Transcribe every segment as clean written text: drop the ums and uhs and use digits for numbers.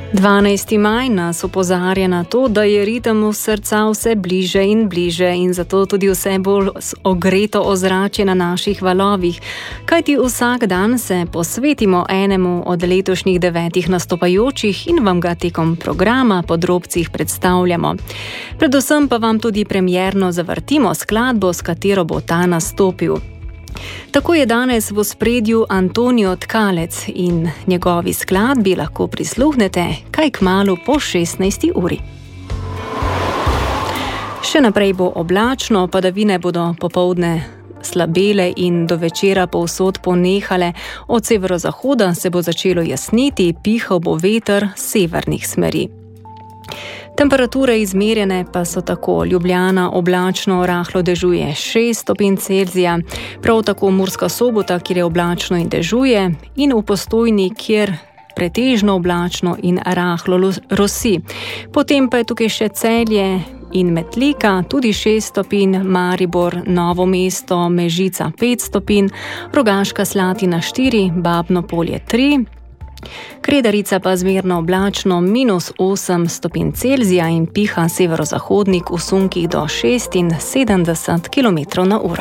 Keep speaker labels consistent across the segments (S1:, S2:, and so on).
S1: 12. maj nas opozarja na to, da je ritem srca vse bliže in bliže in zato tudi vse bolj ogreto ozračje na naših valovih. Kajti vsak dan se posvetimo enemu od letošnjih 9 nastopajočih in vam ga tekom programa po drobcih predstavljamo. Predvsem pa vam tudi premierno zavrtimo skladbo, s katero bo ta nastopil. Tako je danes v ospredju Antonijo Tkalec in njegovi skladbi lahko prisluhnete kaj kmalu po 16. uri. Še naprej bo oblačno, padavine bodo popoldne slabele in do večera povsod ponehale. Od severozahoda se bo začelo jasniti, pihal bo veter severnih smeri. Temperature izmerjene pa so tako: Ljubljana oblačno, rahlo dežuje 6 stopinj Celzija, prav tako Murska Sobota, kjer je oblačno in dežuje, in v Postojni, kjer pretežno oblačno in rahlo rosi. Potem pa je tukaj še Celje in Metlika, tudi 6 stopinj, Maribor, Novo mesto, Mežica 5 stopinj, Rogaška Slatina 4, Babno Polje 3, Kredarica pa zmerno oblačno -8 stopinj Celzija in piha severozahodnik v sunkih do 76 km/h.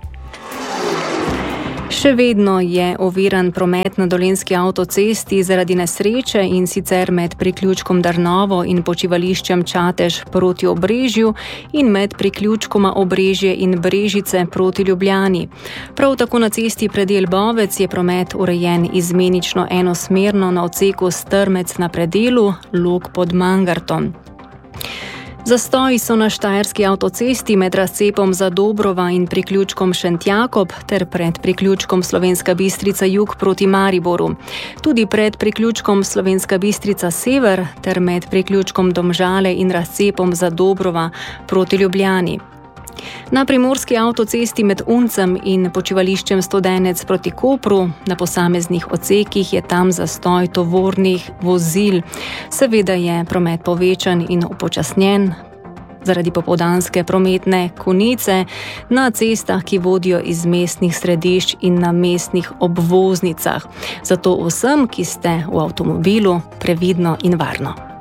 S1: Še vedno je oviran promet na Dolenjski avtocesti zaradi nesreče, in sicer med priključkom Drnovo in počivališčem Čatež proti Obrežju in med priključkoma Obrežje in Brežice proti Ljubljani. Prav tako na cesti predel Bovec je promet urejen izmenično enosmerno na odseku Strmec na predelu, Log pod Mangartom. Zastoji so na štajerski avtocesti med razcepom Zadobrova in priključkom Šentjakob ter pred priključkom Slovenska Bistrica jug proti Mariboru. Tudi pred priključkom Slovenska Bistrica sever ter med priključkom Domžale in razcepom Zadobrova proti Ljubljani. Na primorski avtocesti med Uncem in počivališčem Studenec proti Kopru na posameznih odsekih je tam zastoj tovornih vozil. Seveda je promet povečan in upočasnjen zaradi popoldanske prometne konice na cestah, ki vodijo iz mestnih središč in na mestnih obvoznicah. Zato vsem, ki ste v avtomobilu, previdno in varno.